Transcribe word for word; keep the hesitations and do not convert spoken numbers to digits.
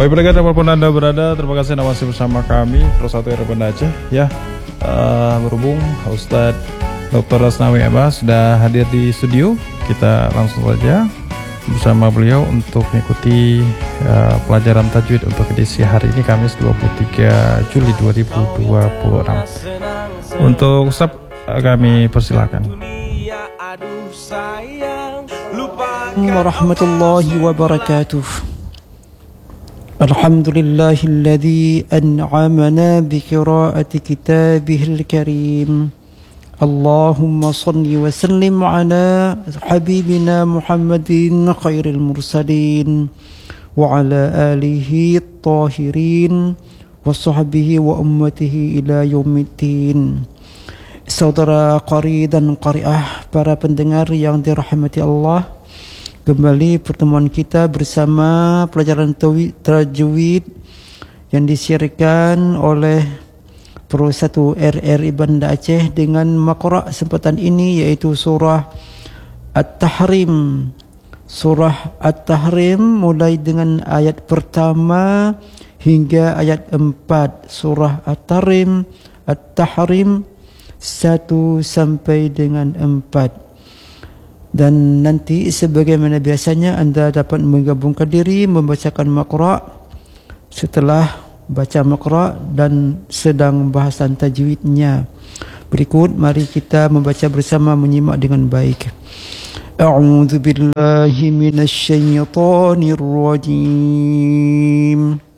Baik pendengar dimanapun Anda berada, terima kasih Anda masih bersama kami Pro satu R Banda Aceh ya. Uh, berhubung Ustadz Doktor Asnawi Abbas sudah hadir di studio, kita langsung saja bersama beliau untuk mengikuti uh, pelajaran tajwid untuk edisi hari ini Kamis dua puluh tiga Juli dua ribu dua puluh enam. Untuk Ustadz kami persilakan. Warahmatullahi wabarakatuh. Alhamdulillahilladzi an'amana bi qiraati kitabihil karim. Allahumma salli wa sallim ala habibina Muhammadin khairil mursalin wa ala alihi at-tahirin wa sahbihi wa ummatihi ila yaumiddin. Saudara qari dan qari'ah, para pendengar yang dirahmati Allah, kembali pertemuan kita bersama pelajaran tajwid yang disiarkan oleh Pro satu R R I Banda Aceh dengan makra' kesempatan ini yaitu surah At-Tahrim. Surah At-Tahrim mulai dengan ayat pertama hingga ayat empat. Surah At-Tahrim At-Tahrim satu sampai dengan empat. Dan nanti sebagaimana biasanya anda dapat menggabungkan diri membacakan makra' setelah baca makra' dan sedang bahasan tajwidnya. Berikut mari kita membaca bersama, menyimak dengan baik. A'udzu billahi minasy syaithanir rajim.